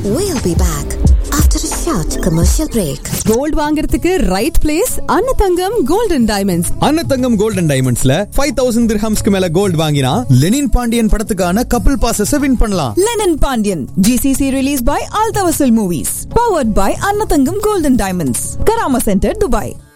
We'll be back after a short commercial break. Gold வாங்குறதுக்கு right place Annathangam Gold and Diamonds. Annathangam Gold and Diamondsல 5000 dirhamsக்கு மேல gold வாங்கினா Lenin Pandian படத்துக்கான couple bosses win பண்ணலாம். Lenin Pandian, GCC released by Al Tawassul Movies. Powered by Annatangam Gold and Diamonds. Karama Center, Dubai.